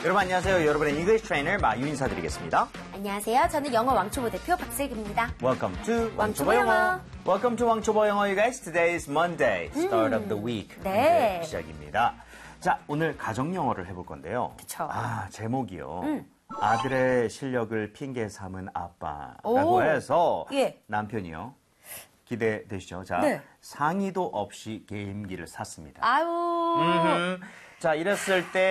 여러분 안녕하세요. 여러분의 English trainer 마유 인사드리겠습니다. 안녕하세요. 저는 영어 왕초보 대표 박슬기입니다. Welcome to 왕초보 영어. Welcome to 왕초보 영어, you guys. Today is Monday, start of the week. 네. 이제 시작입니다. 자, 오늘 가정 영어를 해볼 건데요. 그쵸. 제목이요. 아들의 실력을 핑계 삼은 아빠라고 오. 해서 예. 남편이요. 기대되시죠? 자, 네. 상의도 없이 게임기를 샀습니다. 아유. 자, 이랬을 때